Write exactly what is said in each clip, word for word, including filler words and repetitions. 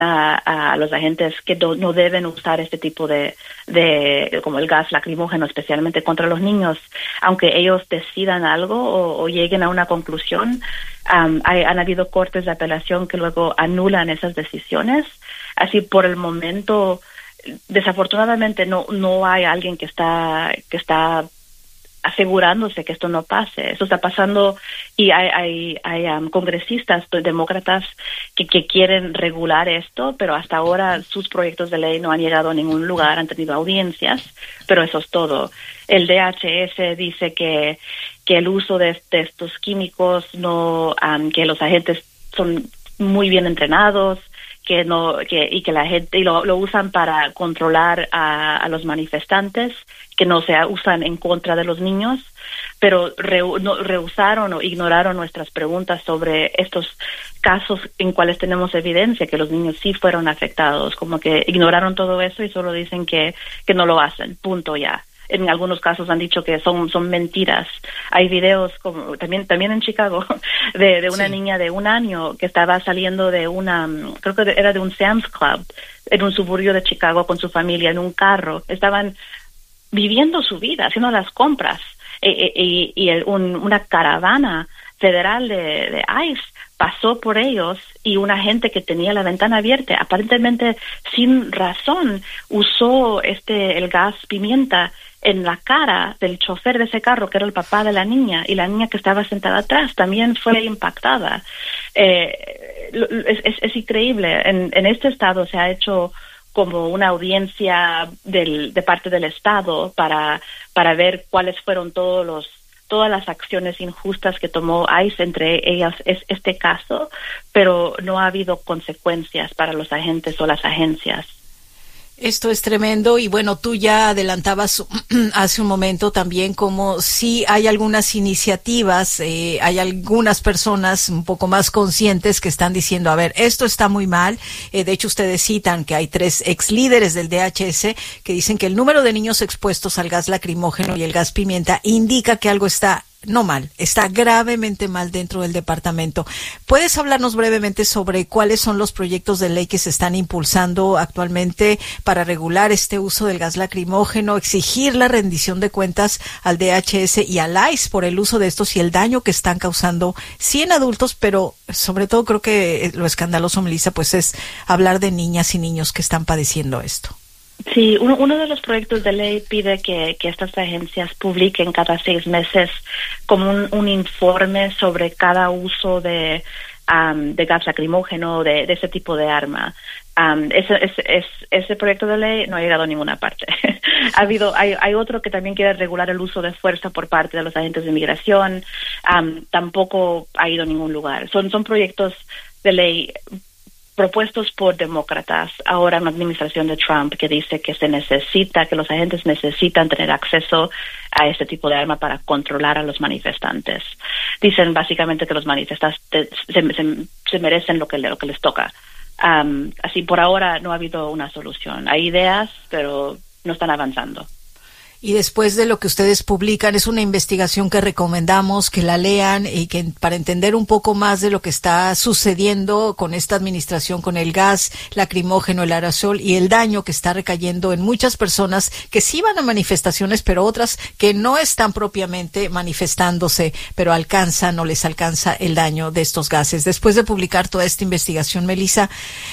a, a los agentes que do, no deben usar este tipo de, de, como el gas lacrimógeno, especialmente contra los niños, aunque ellos decidan algo o, o lleguen a una conclusión. Um, hay, han habido cortes de apelación que luego anulan esas decisiones. Así, por el momento, desafortunadamente no no hay alguien que está que está asegurándose que esto no pase. Eso está pasando y hay hay, hay um, congresistas demócratas que, que quieren regular esto, pero hasta ahora sus proyectos de ley no han llegado a ningún lugar, han tenido audiencias, pero eso es todo. El D H S dice que que el uso de, de estos químicos no um, que los agentes son muy bien entrenados, que no que y que la gente y lo, lo usan para controlar a, a los manifestantes, que no se usan en contra de los niños, pero re, no, rehusaron o ignoraron nuestras preguntas sobre estos casos en cuales tenemos evidencia que los niños sí fueron afectados, como que ignoraron todo eso y solo dicen que que no lo hacen, punto, ya. En algunos casos han dicho que son son mentiras. Hay videos como también también en Chicago de, de una sí. niña de un año que estaba saliendo de una, creo que era de un Sam's Club en un suburbio de Chicago con su familia en un carro. Estaban viviendo su vida, haciendo las compras y, y, y el, un, una caravana federal de, de ICE pasó por ellos y una agente que tenía la ventana abierta, aparentemente sin razón, usó este el gas pimienta en la cara del chofer de ese carro, que era el papá de la niña, y la niña que estaba sentada atrás también fue impactada. Eh, es, es, es increíble. En, en este estado se ha hecho como una audiencia del, de parte del Estado para para ver cuáles fueron todos los todas las acciones injustas que tomó ICE, entre ellas es este caso, pero no ha habido consecuencias para los agentes o las agencias. Esto es tremendo y bueno, tú ya adelantabas hace un momento también como sí hay algunas iniciativas, eh, hay algunas personas un poco más conscientes que están diciendo, a ver, esto está muy mal. Eh, de hecho, ustedes citan que hay tres ex líderes del D H S que dicen que el número de niños expuestos al gas lacrimógeno y el gas pimienta indica que algo está no mal, está gravemente mal dentro del departamento. ¿Puedes hablarnos brevemente sobre cuáles son los proyectos de ley que se están impulsando actualmente para regular este uso del gas lacrimógeno, exigir la rendición de cuentas al D H S y al ICE por el uso de estos y el daño que están causando, sí en adultos, pero sobre todo creo que lo escandaloso, Melissa, pues es hablar de niñas y niños que están padeciendo esto? Sí, uno, uno de los proyectos de ley pide que, que estas agencias publiquen cada seis meses como un, un informe sobre cada uso de, um, de gas lacrimógeno, de, de ese tipo de arma. Um, ese, ese, ese, ese proyecto de ley no ha llegado a ninguna parte. ha habido, hay, hay otro que también quiere regular el uso de fuerza por parte de los agentes de inmigración. Um, tampoco ha ido a ningún lugar. Son, son proyectos de ley propuestos por demócratas ahora en la administración de Trump, que dice que se necesita, que los agentes necesitan tener acceso a este tipo de arma para controlar a los manifestantes. Dicen básicamente que los manifestantes se, se, se merecen lo que, lo que les toca. Um, así, por ahora no ha habido una solución. Hay ideas, pero no están avanzando. Y después de lo que ustedes publican, es una investigación que recomendamos que la lean y que para entender un poco más de lo que está sucediendo con esta administración, con el gas lacrimógeno, el aerosol y el daño que está recayendo en muchas personas que sí van a manifestaciones, pero otras que no están propiamente manifestándose, pero alcanzan o les alcanza el daño de estos gases. Después de publicar toda esta investigación, Melissa,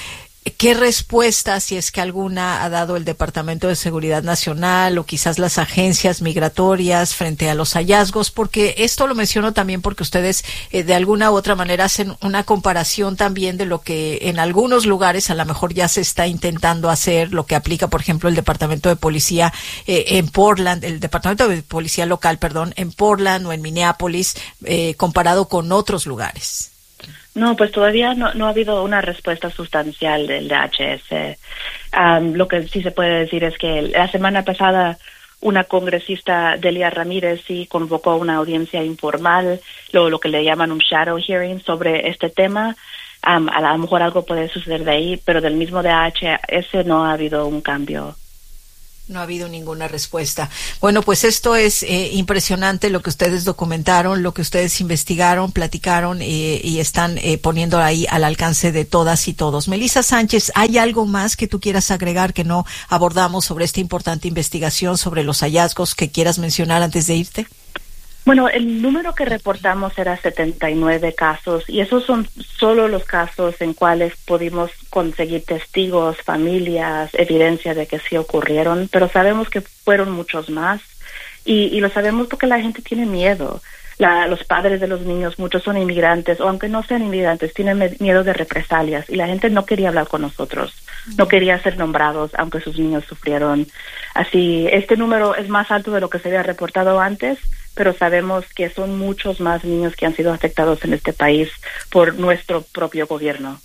¿qué respuesta, si es que alguna, ha dado el Departamento de Seguridad Nacional o quizás las agencias migratorias frente a los hallazgos? Porque esto lo menciono también porque ustedes eh, de alguna u otra manera hacen una comparación también de lo que en algunos lugares a lo mejor ya se está intentando hacer, lo que aplica, por ejemplo, el Departamento de Policía eh, en Portland, el Departamento de Policía Local, perdón, en Portland o en Minneapolis, eh, comparado con otros lugares. No, pues todavía no, no ha habido una respuesta sustancial del D H S. Um, lo que sí se puede decir es que la semana pasada una congresista, Delia Ramírez, sí convocó una audiencia informal, lo, lo que le llaman un shadow hearing sobre este tema. Um, a lo mejor algo puede suceder de ahí, pero del mismo D H S no ha habido un cambio. No ha habido ninguna respuesta. Bueno, pues esto es eh, impresionante lo que ustedes documentaron, lo que ustedes investigaron, platicaron eh, y están eh, poniendo ahí al alcance de todas y todos. Melissa Sánchez, ¿hay algo más que tú quieras agregar que no abordamos sobre esta importante investigación, sobre los hallazgos que quieras mencionar antes de irte? Bueno, el número que reportamos era setenta y nueve casos y esos son solo los casos en cuales pudimos conseguir testigos, familias, evidencia de que sí ocurrieron, pero sabemos que fueron muchos más y, y lo sabemos porque la gente tiene miedo. La, los padres de los niños, muchos son inmigrantes, o aunque no sean inmigrantes, tienen me- miedo de represalias y la gente no quería hablar con nosotros, no quería ser nombrados, aunque sus niños sufrieron. Así, este número es más alto de lo que se había reportado antes, pero sabemos que son muchos más niños que han sido afectados en este país por nuestro propio gobierno.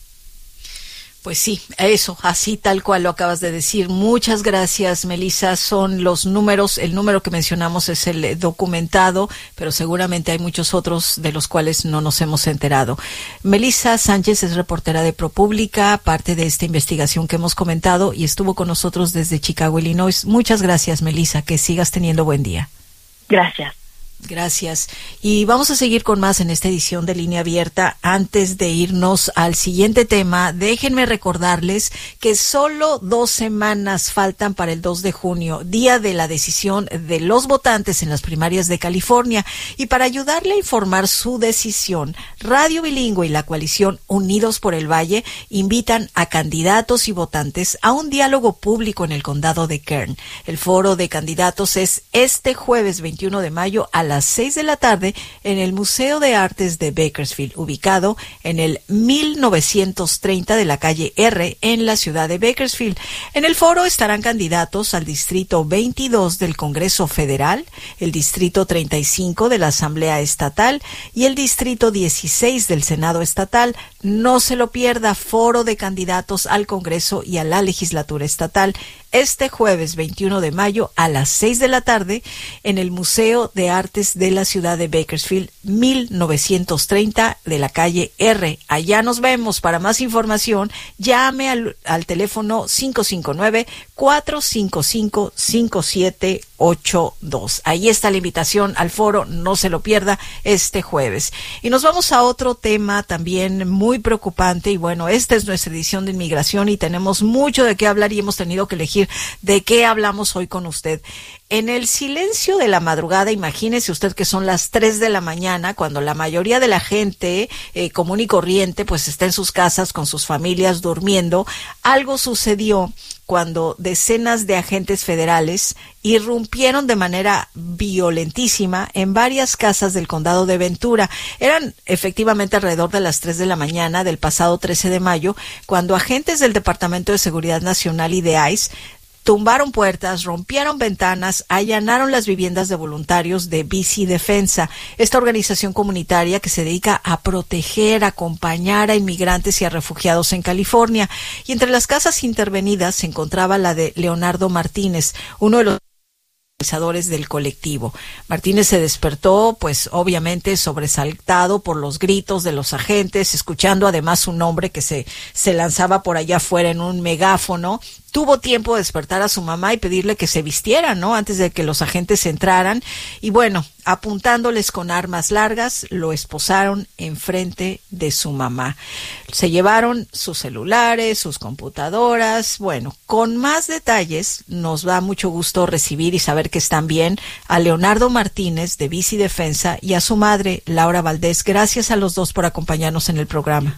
Pues sí, eso, así tal cual lo acabas de decir. Muchas gracias, Melissa. Son los números, el número que mencionamos es el documentado, pero seguramente hay muchos otros de los cuales no nos hemos enterado. Melissa Sánchez es reportera de ProPublica, parte de esta investigación que hemos comentado y estuvo con nosotros desde Chicago, Illinois. Muchas gracias, Melissa. Que sigas teniendo buen día. Gracias. Gracias. Y vamos a seguir con más en esta edición de Línea Abierta. Antes de irnos al siguiente tema, déjenme recordarles que solo dos semanas faltan para el dos de junio, día de la decisión de los votantes en las primarias de California. Y para ayudarle a informar su decisión, Radio Bilingüe y la coalición Unidos por el Valle invitan a candidatos y votantes a un diálogo público en el condado de Kern. El foro de candidatos es este jueves veintiuno de mayo a las seis de la tarde en el Museo de Artes de Bakersfield, ubicado en el mil novecientos treinta de la calle R en la ciudad de Bakersfield. En el foro estarán candidatos al Distrito veintidós del Congreso Federal, el Distrito treinta y cinco de la Asamblea Estatal y el Distrito dieciséis del Senado Estatal. No se lo pierda, foro de candidatos al Congreso y a la Legislatura Estatal este jueves veintiuno de mayo a las seis de la tarde en el Museo de Artes de la ciudad de Bakersfield, mil novecientos treinta de la calle R. Allá nos vemos. Para más información, llame al, al teléfono cinco cinco nueve, cuatro cinco cinco, cinco siete ocho dos. Ahí está la invitación al foro, no se lo pierda este jueves. Y nos vamos a otro tema también muy preocupante y bueno, esta es nuestra edición de inmigración y tenemos mucho de qué hablar y hemos tenido que elegir de qué hablamos hoy con usted. En el silencio de la madrugada, imagínese usted que son las tres de la mañana, cuando la mayoría de la gente eh, común y corriente pues está en sus casas con sus familias durmiendo. Algo sucedió cuando decenas de agentes federales irrumpieron de manera violentísima en varias casas del condado de Ventura. Eran efectivamente alrededor de las tres de la mañana del pasado trece de mayo, cuando agentes del Departamento de Seguridad Nacional y de ICE tumbaron puertas, rompieron ventanas, allanaron las viviendas de voluntarios de Bici Defensa, esta organización comunitaria que se dedica a proteger, acompañar a inmigrantes y a refugiados en California. Y entre las casas intervenidas se encontraba la de Leonardo Martínez, uno de los organizadores del colectivo. Martínez se despertó, pues obviamente sobresaltado por los gritos de los agentes, escuchando además su nombre que se, se lanzaba por allá afuera en un megáfono. Tuvo tiempo de despertar a su mamá y pedirle que se vistiera, ¿no? Antes de que los agentes entraran. Y bueno, apuntándoles con armas largas, lo esposaron enfrente de su mamá. Se llevaron sus celulares, sus computadoras. Bueno, con más detalles, nos da mucho gusto recibir y saber que están bien a Leonardo Martínez de Bici Defensa y a su madre, Laura Valdés. Gracias a los dos por acompañarnos en el programa.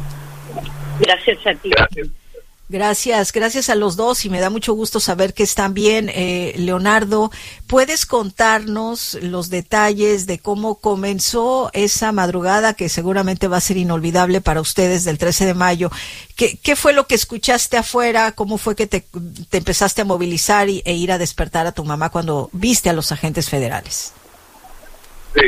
Gracias a ti. Gracias. Gracias, gracias a los dos y me da mucho gusto saber que están bien. Eh, Leonardo, ¿puedes contarnos los detalles de cómo comenzó esa madrugada que seguramente va a ser inolvidable para ustedes del trece de mayo? ¿Qué, qué fue lo que escuchaste afuera? ¿Cómo fue que te, te empezaste a movilizar y, e ir a despertar a tu mamá cuando viste a los agentes federales? Sí,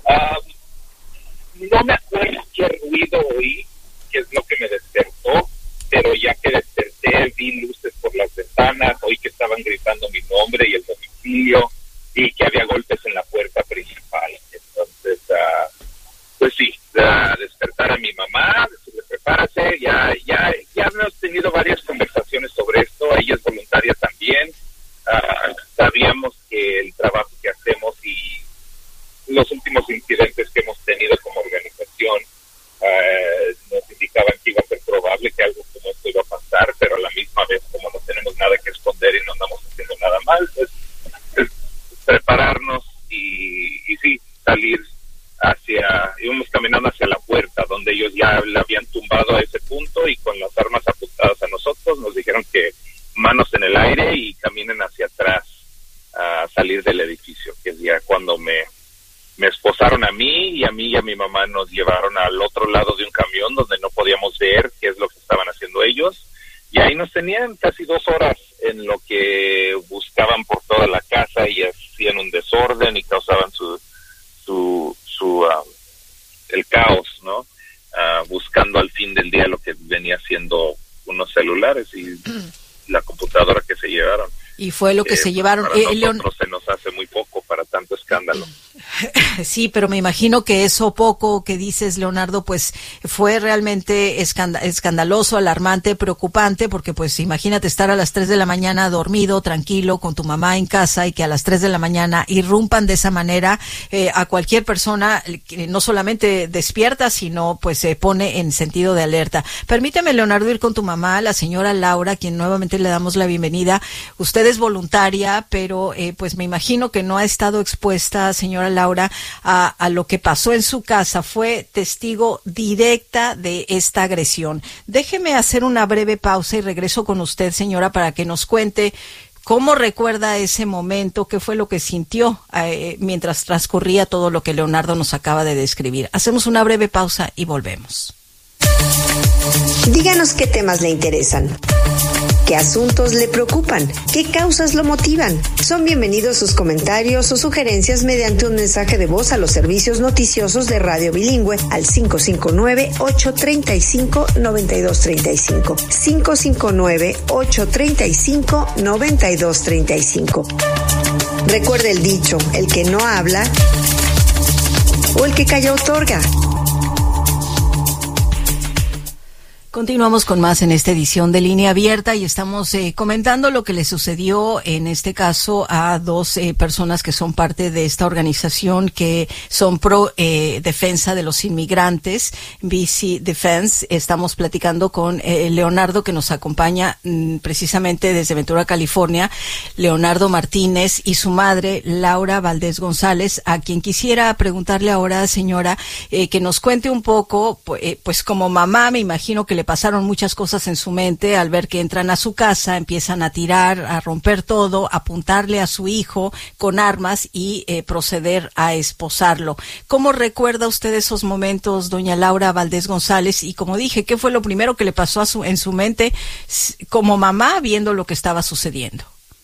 um, no me acuerdo qué ruido oí, qué es lo que me despertó, pero ya que desperté, vi luces por las ventanas, oí que estaban gritando mi nombre y el domicilio, y que había golpes en la puerta principal. Entonces, uh, pues sí, uh, despertar a mi mamá, decirle prepárase, ya, ya, ya hemos tenido varias conversaciones sobre esto, ella es voluntaria también, uh, mi mamá nos llevaron al otro lado de un camión donde no podíamos ver qué es lo que estaban haciendo ellos, y ahí nos tenían casi dos horas en lo que buscaban por toda la casa y hacían un desorden y causaban su su su um, el caos, ¿no? Uh, buscando al fin del día lo que venía siendo unos celulares y la computadora que se llevaron. Y fue lo que eh, se llevaron. Para eh, nosotros Leon... se nos hace muy poco para tanto escándalo. Sí, pero me imagino que eso poco que dices, Leonardo, pues fue realmente escand- escandaloso, alarmante, preocupante, porque pues imagínate estar a las tres de la mañana dormido, tranquilo, con tu mamá en casa y que a las tres de la mañana irrumpan de esa manera eh, a cualquier persona que no solamente despierta, sino pues se pone en sentido de alerta. Permíteme, Leonardo, ir con tu mamá, la señora Laura, quien nuevamente le damos la bienvenida. Usted es voluntaria, pero eh, pues me imagino que no ha estado expuesta, señora Laura, a, a lo que pasó en su casa. Fue testigo directa de esta agresión. Déjeme hacer una breve pausa y regreso con usted, señora, para que nos cuente cómo recuerda ese momento, qué fue lo que sintió eh, mientras transcurría todo lo que Leonardo nos acaba de describir. Hacemos una breve pausa y volvemos. Díganos qué temas le interesan, qué asuntos le preocupan, qué causas lo motivan. Son bienvenidos sus comentarios o sugerencias mediante un mensaje de voz a los servicios noticiosos de Radio Bilingüe al cinco cinco nueve, ocho tres cinco, nueve dos tres cinco. cinco cinco nueve, ocho tres cinco, nueve dos tres cinco. Recuerde el dicho, el que no habla o el que calla otorga. Continuamos con más en esta edición de Línea Abierta y estamos eh, comentando lo que le sucedió en este caso a dos eh, personas que son parte de esta organización que son pro eh, defensa de los inmigrantes, B C Defense. Estamos platicando con eh, Leonardo, que nos acompaña mm, precisamente desde Ventura, California, Leonardo Martínez, y su madre, Laura Valdés González, a quien quisiera preguntarle ahora, señora, eh, que nos cuente un poco, eh, pues como mamá me imagino que le pasaron muchas cosas en su mente al ver que entran a su casa, empiezan a tirar, a romper todo, a apuntarle a su hijo con armas y eh, proceder a esposarlo. ¿Cómo recuerda usted esos momentos, doña Laura Valdés González? Y como dije, ¿qué fue lo primero que le pasó a su, en su mente como mamá viendo lo que estaba sucediendo?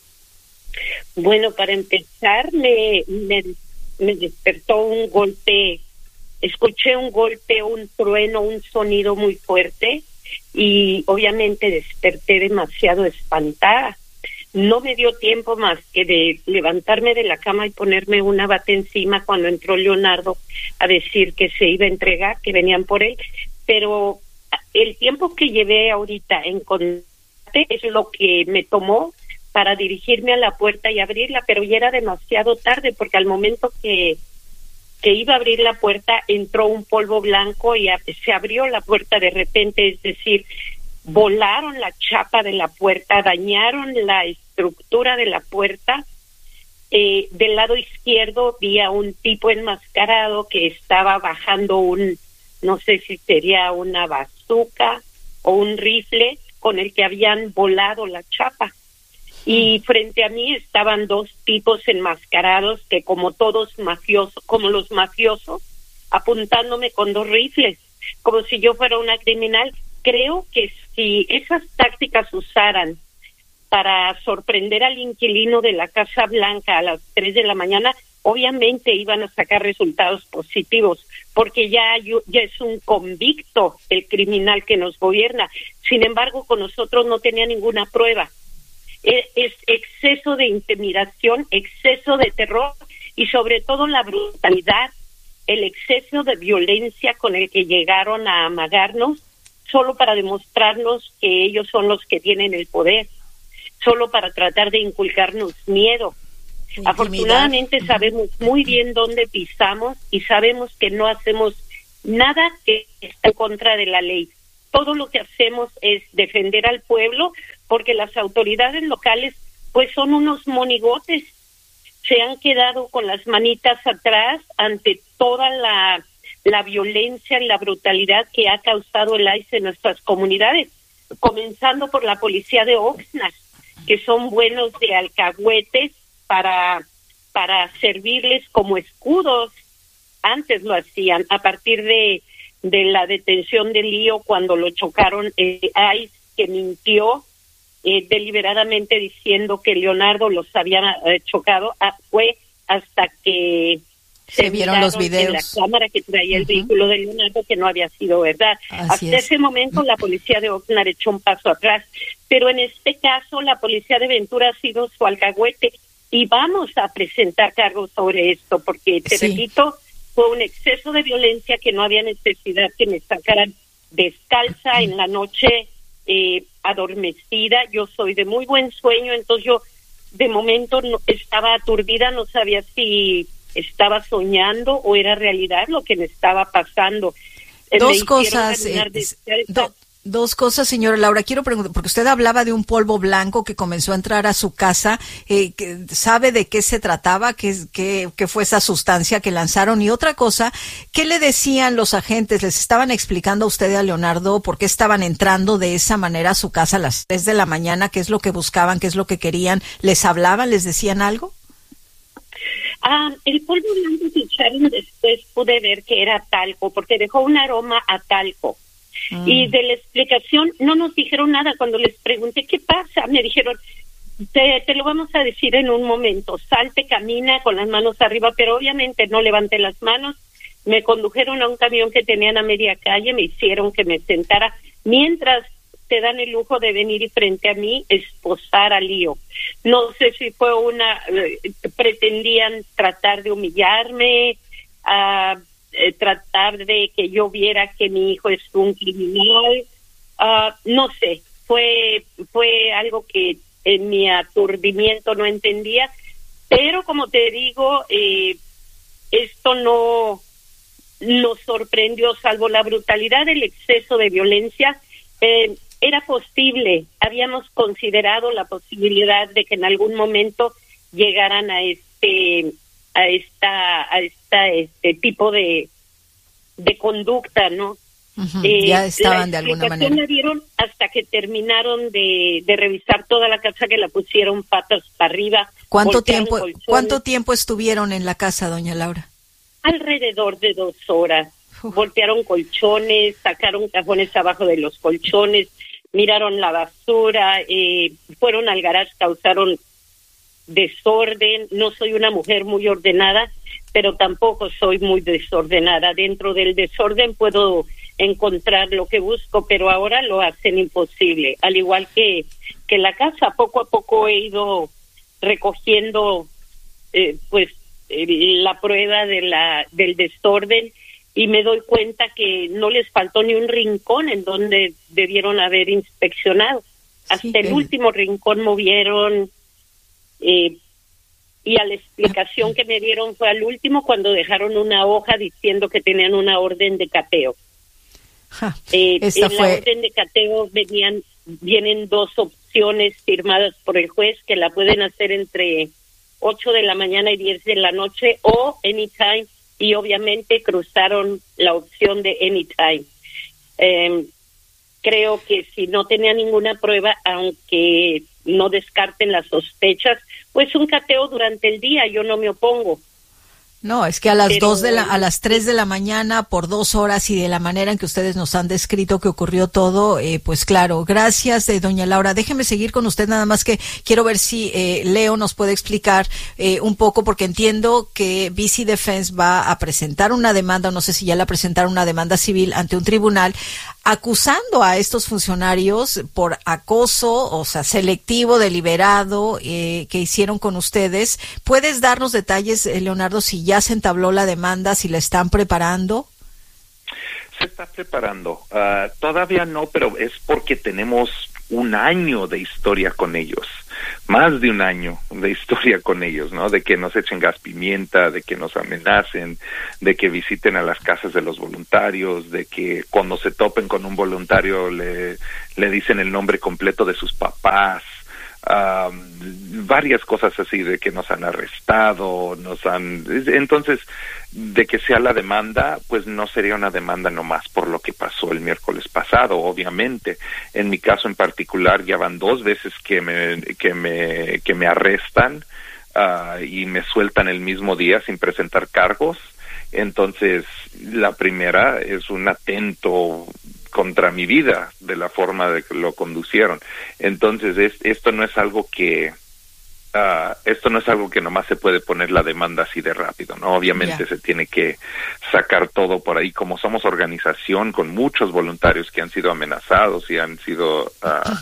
Bueno, para empezar, me, me, me despertó un golpe, escuché un golpe, un trueno, un sonido muy fuerte, y obviamente desperté demasiado espantada. No me dio tiempo más que de levantarme de la cama y ponerme una bata encima cuando entró Leonardo a decir que se iba a entregar, que venían por él, pero el tiempo que llevé ahorita en combate es lo que me tomó para dirigirme a la puerta y abrirla, pero ya era demasiado tarde, porque al momento que que iba a abrir la puerta, entró un polvo blanco y a, se abrió la puerta de repente, es decir, volaron la chapa de la puerta, dañaron la estructura de la puerta. Eh, del lado izquierdo vi a un tipo enmascarado que estaba bajando un, no sé si sería una bazooka o un rifle con el que habían volado la chapa. Y frente a mí estaban dos tipos enmascarados que como todos mafiosos, como los mafiosos, apuntándome con dos rifles, como si yo fuera una criminal. Creo que si esas tácticas usaran para sorprender al inquilino de la Casa Blanca a las tres de la mañana, obviamente iban a sacar resultados positivos, porque ya, ya es un convicto el criminal que nos gobierna. Sin embargo, con nosotros no tenía ninguna prueba. Es exceso de intimidación, exceso de terror y sobre todo la brutalidad, el exceso de violencia con el que llegaron a amagarnos solo para demostrarnos que ellos son los que tienen el poder, solo para tratar de inculcarnos miedo. Intimidad. Afortunadamente sabemos muy bien dónde pisamos y sabemos que no hacemos nada que esté en contra de la ley. Todo lo que hacemos es defender al pueblo, porque las autoridades locales pues son unos monigotes, se han quedado con las manitas atrás ante toda la, la violencia y la brutalidad que ha causado el I C E en nuestras comunidades, comenzando por la policía de Oxnard, que son buenos de alcahuetes para, para servirles como escudos antes lo hacían, a partir de, de la detención de Lío cuando lo chocaron, eh, ICE, que mintió eh, deliberadamente diciendo que Leonardo los había eh, chocado, ah, fue hasta que se, se vieron los videos en la cámara que traía el uh-huh. vehículo de Leonardo, que no había sido verdad. Así hasta es. ese momento la policía de Oxnard echó un paso atrás, pero en este caso la policía de Ventura ha sido su alcahuete y vamos a presentar cargos sobre esto, porque te sí. repito, fue un exceso de violencia que no había necesidad que me sacaran descalza en la noche, eh, adormecida. Yo soy de muy buen sueño, entonces yo de momento no, estaba aturdida, no sabía si estaba soñando o era realidad lo que me estaba pasando. Dos cosas, eh, do, dos cosas, señora Laura. Quiero preguntar, porque usted hablaba de un polvo blanco que comenzó a entrar a su casa. Eh, que, ¿Sabe de qué se trataba? ¿Qué, qué, ¿Qué fue esa sustancia que lanzaron? Y otra cosa, ¿qué le decían los agentes? ¿Les estaban explicando a usted y a Leonardo por qué estaban entrando de esa manera a su casa a las tres de la mañana? ¿Qué es lo que buscaban? ¿Qué es lo que querían? ¿Les hablaban? ¿Les decían algo? Ah, el polvo blanco que echaron después pude ver que era talco, porque dejó un aroma a talco. Mm. Y de la explicación no nos dijeron nada. Cuando les pregunté qué pasa, me dijeron, te, te lo vamos a decir en un momento, salte, camina con las manos arriba, pero obviamente no levanté las manos. Me condujeron a un camión que tenían a media calle, me hicieron que me sentara, mientras te dan el lujo de venir y frente a mí esposar a Lío. No sé si fue una, eh, pretendían tratar de humillarme, uh, eh, tratar de que yo viera que mi hijo es un criminal, uh, no sé, fue, fue algo que en mi aturdimiento no entendía, pero como te digo, eh, esto no nos sorprendió, salvo la brutalidad del exceso de violencia. eh, Era posible, habíamos considerado la posibilidad de que en algún momento llegaran a este, a esta, a esta, este tipo de, de conducta, ¿no? Uh-huh. Eh, ya estaban de alguna manera. La dieron hasta que terminaron de, de revisar toda la casa, que la pusieron patas para arriba. ¿Cuánto tiempo, colchones. ¿Cuánto tiempo estuvieron en la casa, doña Laura? Alrededor de dos horas. Uf. Voltearon colchones, sacaron cajones abajo de los colchones, miraron la basura, eh, fueron al garage, causaron desorden. No soy una mujer muy ordenada, pero tampoco soy muy desordenada. Dentro del desorden puedo encontrar lo que busco, pero ahora lo hacen imposible. Al igual que, que la casa, poco a poco he ido recogiendo eh, pues eh, la prueba de la del desorden, y me doy cuenta que no les faltó ni un rincón en donde debieron haber inspeccionado. Hasta sí, el eh. último rincón movieron, eh, y a la explicación que me dieron fue al último, cuando dejaron una hoja diciendo que tenían una orden de cateo. Ja, eh, esta en fue... la orden de cateo venían, vienen dos opciones firmadas por el juez, que la pueden hacer entre ocho de la mañana y diez de la noche, o anytime, y obviamente cruzaron la opción de anytime. Eh, creo que si no tenía ninguna prueba, aunque no descarten las sospechas, pues un cateo durante el día, yo no me opongo. No, es que a las Pero, dos de la, a las tres de la mañana por dos horas y de la manera en que ustedes nos han descrito que ocurrió todo, eh, pues claro. Gracias, eh, doña Laura. Déjeme seguir con usted, nada más que quiero ver si eh, Leo nos puede explicar eh, un poco, porque entiendo que B C Defense va a presentar una demanda, no sé si ya la presentaron, una demanda civil ante un tribunal, acusando a estos funcionarios por acoso, o sea, selectivo, deliberado, eh, que hicieron con ustedes. ¿Puedes darnos detalles, eh, Leonardo, si ya se entabló la demanda, si la están preparando? Se está preparando. Uh, todavía no, pero es porque tenemos un año de historia con ellos. Más de un año de historia con ellos, ¿no? De que nos echen gas pimienta, de que nos amenacen, de que visiten a las casas de los voluntarios, de que cuando se topen con un voluntario le, le dicen el nombre completo de sus papás. Um, varias cosas así, de que nos han arrestado, nos han... Entonces, de que sea la demanda, pues no sería una demanda nomás por lo que pasó el miércoles pasado, obviamente. En mi caso en particular, ya van dos veces que me que me que me arrestan uh, y me sueltan el mismo día sin presentar cargos. Entonces, la primera es un atento contra mi vida de la forma de que lo conducieron. Entonces, es, esto no es algo que uh, esto no es algo que nomás se puede poner la demanda así de rápido, ¿no? Obviamente yeah. se tiene que sacar todo por ahí. Como somos organización con muchos voluntarios que han sido amenazados y han sido uh,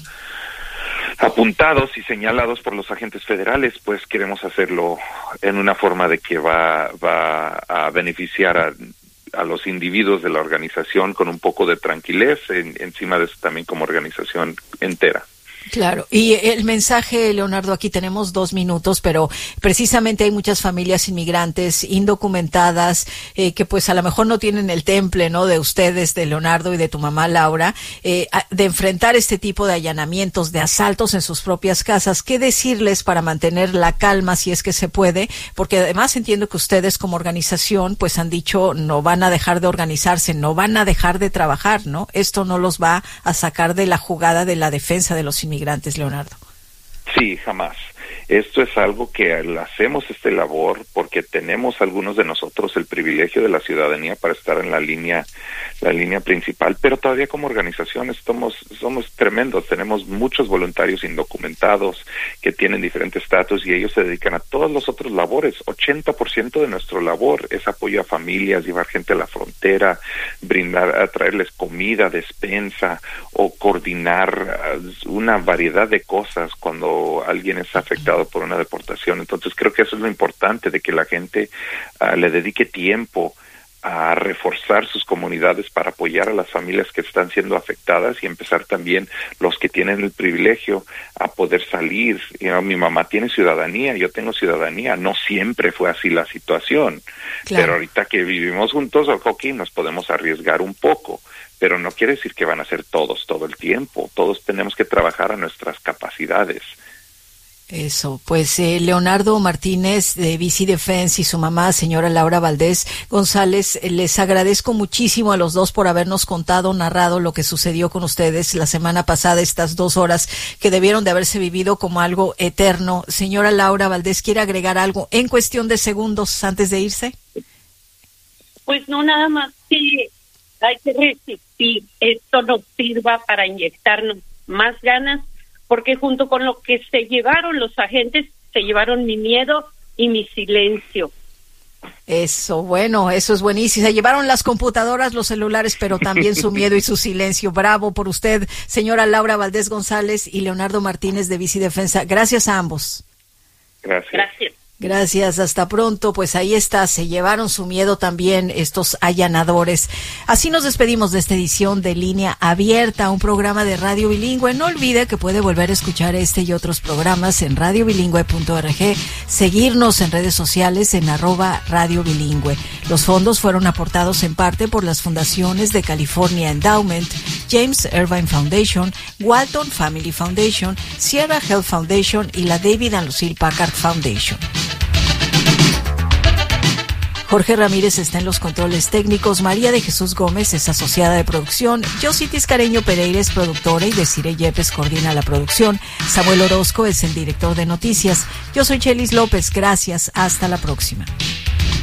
apuntados y señalados por los agentes federales, pues queremos hacerlo en una forma de que va va a beneficiar a a los individuos de la organización con un poco de tranquilez, en, encima de eso también como organización entera. Claro, y el mensaje, Leonardo, aquí tenemos dos minutos, pero precisamente hay muchas familias inmigrantes indocumentadas eh, que pues a lo mejor no tienen el temple, ¿no?, de ustedes, de Leonardo y de tu mamá Laura, eh, de enfrentar este tipo de allanamientos, de asaltos en sus propias casas. ¿Qué decirles para mantener la calma si es que se puede? Porque además entiendo que ustedes como organización pues han dicho no van a dejar de organizarse, no van a dejar de trabajar, ¿no? Esto no los va a sacar de la jugada de la defensa de los inmigrantes. Inmigrantes, Leonardo. Sí, jamás. Esto es algo que hacemos este labor porque tenemos algunos de nosotros el privilegio de la ciudadanía para estar en la línea, la línea principal, pero todavía como organización somos, somos tremendos. Tenemos muchos voluntarios indocumentados que tienen diferentes estatus y ellos se dedican a todos los otros labores. ochenta por ciento de nuestro labor es apoyo a familias, llevar gente a la frontera, brindar, a traerles comida, despensa o coordinar una variedad de cosas cuando alguien es afectado por una deportación. Entonces creo que eso es lo importante, de que la gente uh, le dedique tiempo a reforzar sus comunidades para apoyar a las familias que están siendo afectadas y empezar también los que tienen el privilegio a poder salir. You know, mi mamá tiene ciudadanía, yo tengo ciudadanía, no siempre fue así la situación, claro. Pero ahorita que vivimos juntos, ok, nos podemos arriesgar un poco, pero no quiere decir que van a ser todos todo el tiempo. Todos tenemos que trabajar a nuestras capacidades. Eso, pues eh, Leonardo Martínez de V C Defense y su mamá, señora Laura Valdés González, eh, les agradezco muchísimo a los dos por habernos contado, narrado lo que sucedió con ustedes la semana pasada, estas dos horas que debieron de haberse vivido como algo eterno. Señora Laura Valdés, ¿quiere agregar algo en cuestión de segundos antes de irse? Pues no, nada más que hay que resistir. Esto nos sirva para inyectarnos más ganas, porque junto con lo que se llevaron los agentes, se llevaron mi miedo y mi silencio. Eso, bueno, eso es buenísimo. Se llevaron las computadoras, los celulares, pero también su miedo y su silencio. Bravo por usted, señora Laura Valdés González y Leonardo Martínez de V C Defensa. Gracias a ambos. Gracias. Gracias. Gracias, hasta pronto. Pues ahí está, se llevaron su miedo también estos allanadores. Así nos despedimos de esta edición de Línea Abierta, un programa de Radio Bilingüe. No olvide que puede volver a escuchar este y otros programas en radio bilingüe punto org, seguirnos en redes sociales en arroba Radio Bilingüe. Los fondos fueron aportados en parte por las fundaciones de California Endowment, James Irvine Foundation, Walton Family Foundation, Sierra Health Foundation y la David and Lucille Packard Foundation. Jorge Ramírez está en los controles técnicos, María de Jesús Gómez es asociada de producción, Josie Tiscareño Pereira es productora y Desiree Yepes coordina la producción, Samuel Orozco es el director de noticias. Yo soy Chelis López, gracias, hasta la próxima.